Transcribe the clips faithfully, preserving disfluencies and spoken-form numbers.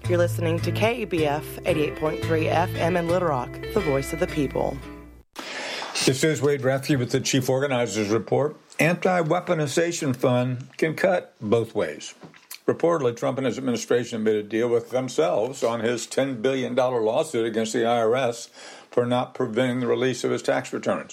You're listening to K E B F eighty-eight point three F M in Little Rock, the voice of the people. This is Wade Rathke with the Chief Organizers Report. Anti-weaponization fund can cut both ways. Reportedly, Trump and his administration made a deal with themselves on his ten billion dollars lawsuit against the I R S for not preventing the release of his tax returns.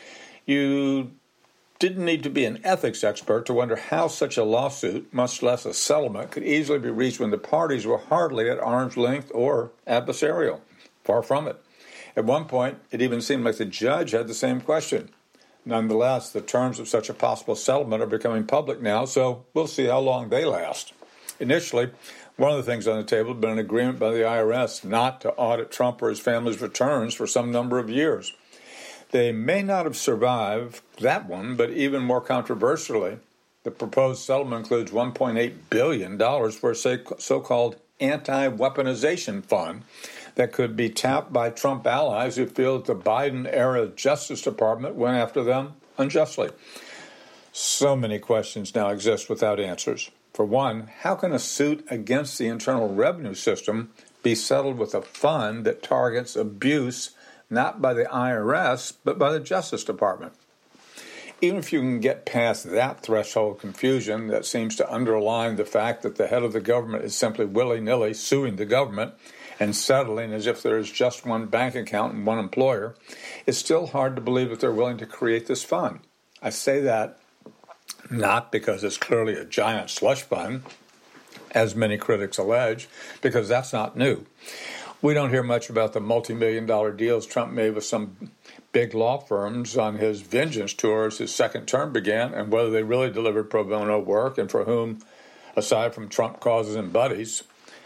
You didn't need to be an ethics expert to wonder how such a lawsuit, much less a settlement, could easily be reached when the parties were hardly at arm's length or adversarial. Far from it. At one point, it even seemed like the judge had the same question. Nonetheless, the terms of such a possible settlement are becoming public now, so we'll see how long they last. Initially, one of the things on the table had been an agreement by the I R S not to audit Trump or his family's returns for some number of years. They may not have survived that one, but even more controversially, the proposed settlement includes one point eight billion dollars for a so-called anti-weaponization fund that could be tapped by Trump allies who feel that the Biden-era Justice Department went after them unjustly. So many questions now exist without answers. For one, how can a suit against the Internal Revenue System be settled with a fund that targets abuse not by the I R S, but by the Justice Department? Even if you can get past that threshold confusion that seems to underline the fact that the head of the government is simply willy-nilly suing the government and settling as if there is just one bank account and one employer, it's still hard to believe that they're willing to create this fund. I say that not because it's clearly a giant slush fund, as many critics allege, because that's not new. We don't hear much about the multi-million dollar deals Trump made with some big law firms on his vengeance tour as his second term began, and whether they really delivered pro bono work and for whom, aside from Trump causes and buddies.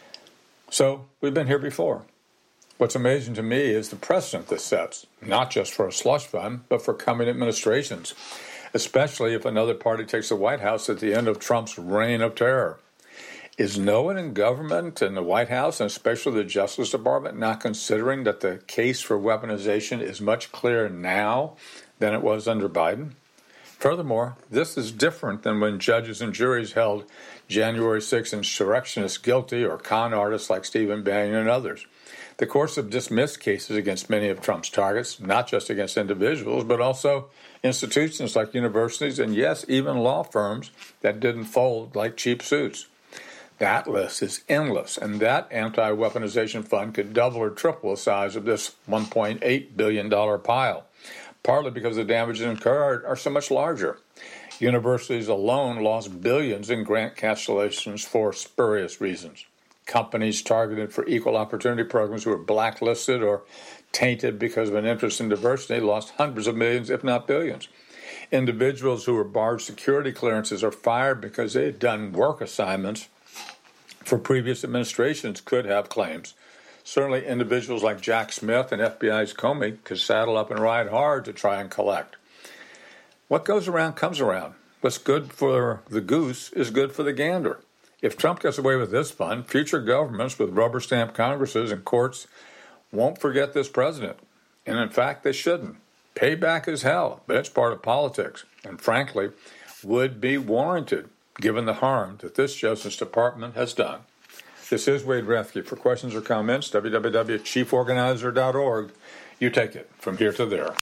So we've been here before. What's amazing to me is the precedent this sets, not just for a slush fund, but for coming administrations, especially if another party takes the White House at the end of Trump's reign of terror. Is no one in government and the White House, and especially the Justice Department, not considering that the case for weaponization is much clearer now than it was under Biden? Furthermore, this is different than when judges and juries held January sixth insurrectionists guilty or con artists like Stephen Bannon and others. The courts have dismissed cases against many of Trump's targets, not just against individuals, but also institutions like universities and, yes, even law firms that didn't fold like cheap suits. That list is endless, and that anti-weaponization fund could double or triple the size of this one point eight billion dollars pile, partly because the damages incurred are so much larger. Universities alone lost billions in grant cancellations for spurious reasons. Companies targeted for equal opportunity programs who were blacklisted or tainted because of an interest in diversity lost hundreds of millions, if not billions. Individuals who were barred security clearances or fired because they had done work assignments for previous administrations could have claims. Certainly individuals like Jack Smith and F B I's Comey could saddle up and ride hard to try and collect. What goes around comes around. What's good for the goose is good for the gander. If Trump gets away with this fund, future governments with rubber-stamped Congresses and courts won't forget this president. And in fact, they shouldn't. Payback is hell, but it's part of politics. And frankly, would be warranted given the harm that this Justice Department has done. This is Wade Rathke. For questions or comments, w w w dot chief organizer dot org. You take it from here to there.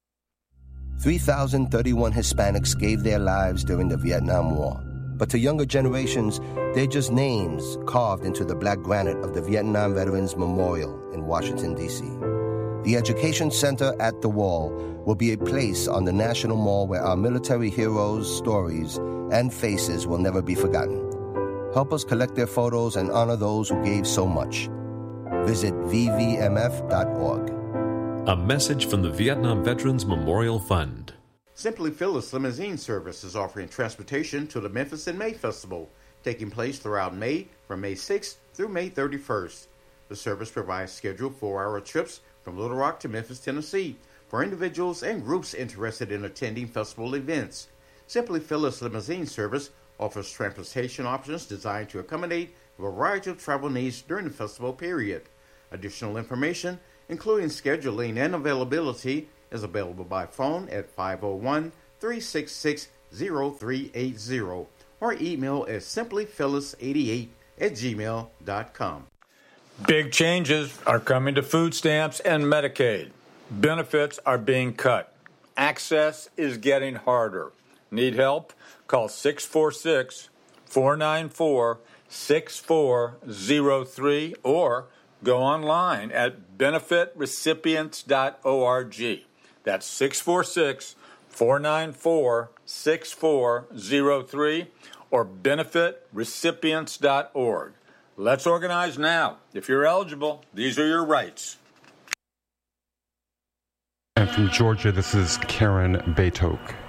three thousand thirty-one Hispanics gave their lives during the Vietnam War. But to younger generations, they're just names carved into the black granite of the Vietnam Veterans Memorial in Washington, D C The Education Center at the Wall will be a place on the National Mall where our military heroes' stories and faces will never be forgotten. Help us collect their photos and honor those who gave so much. Visit v v m f dot org. A message from the Vietnam Veterans Memorial Fund. Simply Phyllis Limousine Service is offering transportation to the Memphis in May Festival, taking place throughout May from May sixth through May thirty-first. The service provides scheduled four-hour trips from Little Rock to Memphis, Tennessee, for individuals and groups interested in attending festival events. Simply Phyllis Limousine Service offers transportation options designed to accommodate a variety of travel needs during the festival period. Additional information, including scheduling and availability, is available by phone at five oh one, three six six, oh three eight oh or email at simply phyllis eighty-eight at gmail dot com. Big changes are coming to food stamps and Medicaid. Benefits are being cut. Access is getting harder. Need help? Call six four six, four nine four, six four zero three or go online at benefit recipients dot org. That's six four six, four nine four, six four zero three or benefit recipients dot org. Let's organize now. If you're eligible, these are your rights. And from Georgia, this is Karen Baytok.